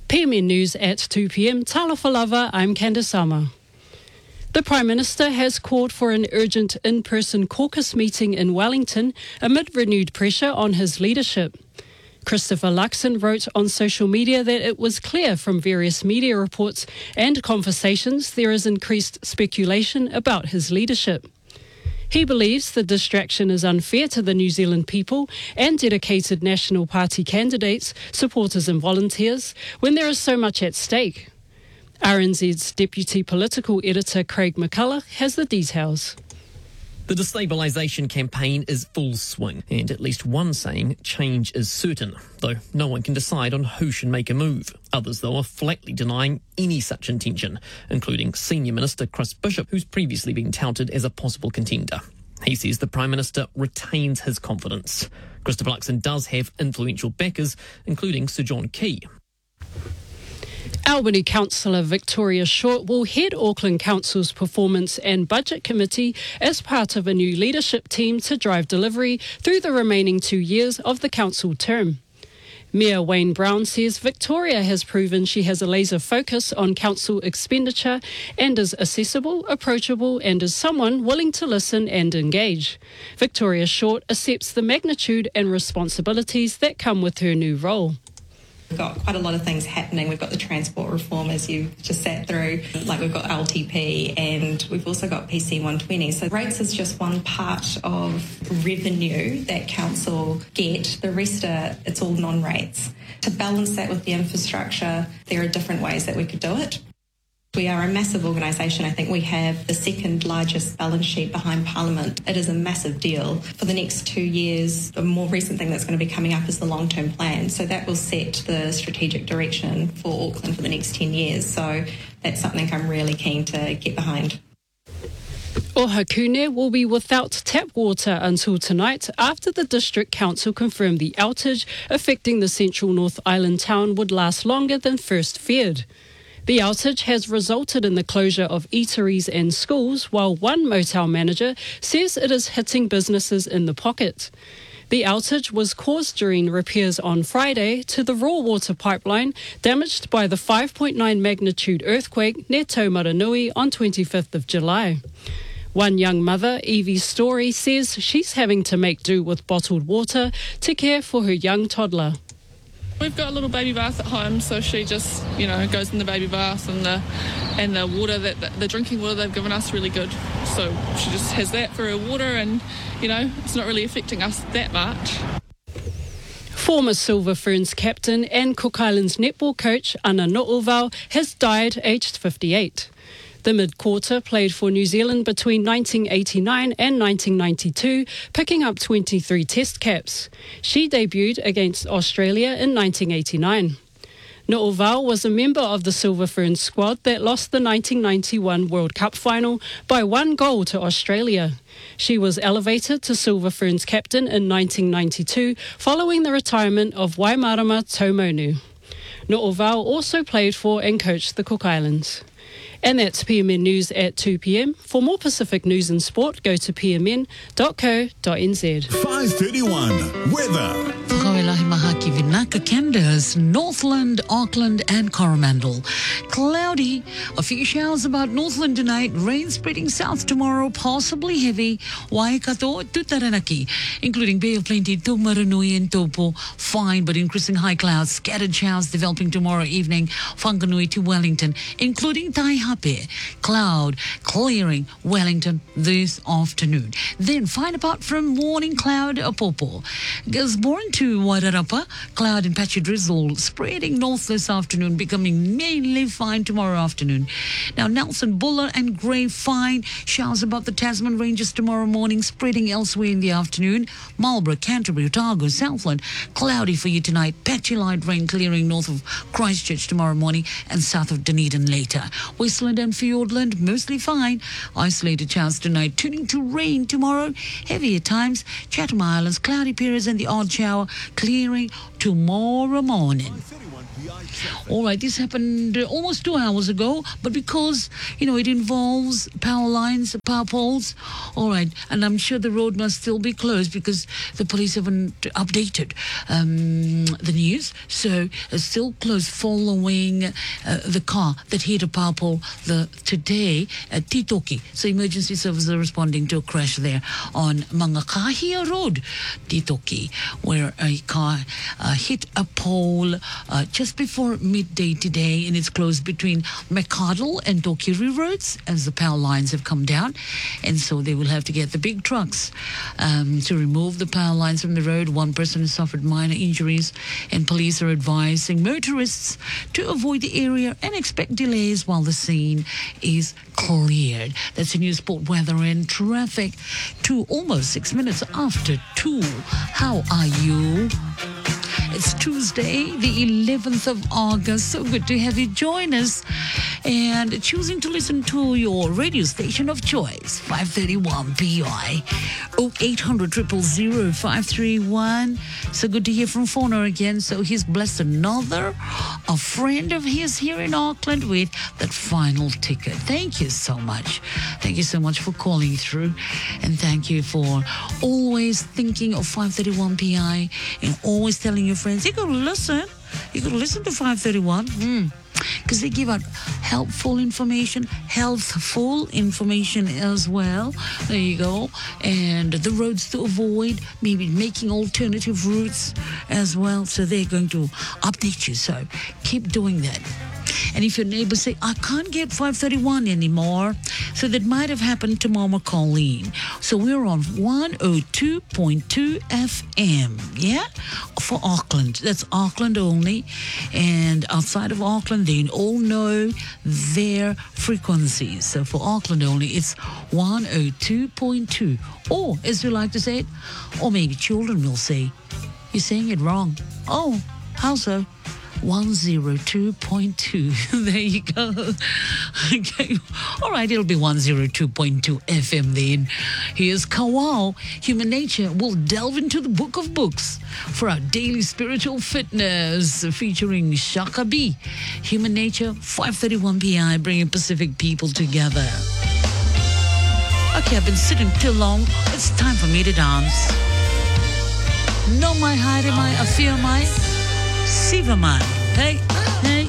PMN News at 2 p.m. Talofa lava, I'm Candice Sama. The Prime Minister has called for an urgent in-person caucus meeting in Wellington amid renewed pressure on his leadership. Christopher Luxon wrote on social media that it was clear from various media reports and conversations there is increased speculation about his leadership. He believes the distraction is unfair to the New Zealand people and dedicated National Party candidates, supporters and volunteers when there is so much at stake. RNZ's Deputy Political Editor Craig McCullough has the details. The destabilisation campaign is full swing, and at least one saying change is certain, though no one can decide on who should make a move. Others, though, are flatly denying any such intention, including Senior Minister Chris Bishop, who's previously been touted as a possible contender. He says the Prime Minister retains his confidence. Christopher Luxon does have influential backers, including Sir John Key. Albany Councillor Victoria Short will head Auckland Council's Performance and Budget Committee as part of a new leadership team to drive delivery through the remaining 2 years of the council term. Mayor Wayne Brown says Victoria has proven she has a laser focus on council expenditure and is accessible, approachable and is someone willing to listen and engage. Victoria Short accepts the magnitude and responsibilities that come with her new role. We've got quite a lot of things happening. We've got the transport reform, as you just sat through, like we've got LTP and we've also got PC 120. So rates is just one part of revenue that council get. The rest it's all non-rates. To balance that with the infrastructure, there are different ways that we could do it. We are a massive organisation. I think we have the second largest balance sheet behind Parliament. It is a massive deal. For the next 2 years, the more recent thing that's going to be coming up is the long-term plan. So that will set the strategic direction for Auckland for the next 10 years. So that's something I'm really keen to get behind. Ohakune will be without tap water until tonight after the District Council confirmed the outage affecting the central North Island town would last longer than first feared. The outage has resulted in the closure of eateries and schools, while one motel manager says it is hitting businesses in the pocket. The outage was caused during repairs on Friday to the raw water pipeline damaged by the 5.9 magnitude earthquake near Taumaranui on 25th of July. One young mother, Evie Story, says she's having to make do with bottled water to care for her young toddler. We've got a little baby bath at home, so she just, goes in the baby bath, and the water the drinking water they've given us really good. So she just has that for her water, and it's not really affecting us that much. Former Silver Ferns captain and Cook Islands netball coach Ana No'ovau has died aged 58. The mid-quarter played for New Zealand between 1989 and 1992, picking up 23 test caps. She debuted against Australia in 1989. No'ovau was a member of the Silver Ferns squad that lost the 1991 World Cup final by 1 goal to Australia. She was elevated to Silver Ferns captain in 1992 following the retirement of Waimarama Taumonu. No'ovau also played for and coached the Cook Islands. And that's PMN News at 2 p.m. For more Pacific news and sport, go to pmn.co.nz. 5:31 weather. Whakawelahi maha ki Vinaka, Candace, Northland, Auckland and Coromandel. Cloudy, a few showers about Northland tonight, rain spreading south tomorrow, possibly heavy. Waikato, Tutaranaki, including Bay of Plenty, Taumaranui and Taupo, fine but increasing high clouds, scattered showers developing tomorrow evening, Whanganui to Wellington, including Taihape, cloud clearing Wellington this afternoon. Then fine apart from morning cloud, Popo. Gisborne to Wairarapa, cloud and patchy drizzle spreading north this afternoon, becoming mainly fine tomorrow afternoon. Now Nelson, Buller and Grey fine, showers above the Tasman Ranges tomorrow morning, spreading elsewhere in the afternoon. Marlborough, Canterbury, Otago, Southland, cloudy for you tonight, patchy light rain clearing north of Christchurch tomorrow morning and south of Dunedin later. Westland and Fiordland, mostly fine. Isolated showers tonight, turning to rain tomorrow. Heavy at times. Chatham Islands, cloudy periods and the odd shower, clearing tomorrow morning. All right, this happened almost 2 hours ago, but because, it involves power lines, power poles, all right, and I'm sure the road must still be closed because the police haven't updated the news, so it's still closed following the car that hit a power pole today at Titoki. So emergency services are responding to a crash there on Mangakahia Road, Titoki, where a car hit a pole just before midday today, and it's closed between Mekadal and Tokiri roads as the power lines have come down, and so they will have to get the big trucks to remove the power lines from the road. One person has suffered minor injuries, and police are advising motorists to avoid the area and expect delays while the scene is cleared. That's the news, sport, weather and traffic to almost 6 minutes after 2. How are you? It's Tuesday, the 11th of August. So good to have you join us and choosing to listen to your radio station of choice, 531 PI, 0800 000 531. So good to hear from Fauna again. So he's blessed a friend of his here in Auckland with that final ticket. Thank you so much. Thank you so much for calling through, and thank you for always thinking of 531 PI and always telling your friends, you gotta listen to 531 because they give out helpful information, healthful information as well. There you go. And the roads to avoid, maybe making alternative routes as well. So they're going to update you. So keep doing that. And if your neighbors say, I can't get 531 anymore, so that might have happened to Mama Colleen. So we're on 102.2 FM, yeah, for Auckland. That's Auckland only. And outside of Auckland, they all know their frequencies. So for Auckland only, it's 102.2. Or, as we like to say it, or maybe children will say, you're saying it wrong. Oh, how so? 102.2. There you go. Okay. All right, it'll be 102.2 FM then. Here's Kawau. Human Nature will delve into the book of books for our daily spiritual fitness, featuring Shaka B. Human Nature, 531 PI, bringing Pacific people together. Okay, I've been sitting too long. It's time for me to dance. No mai haere mai, a fia mai. Siva man. Hey, hey.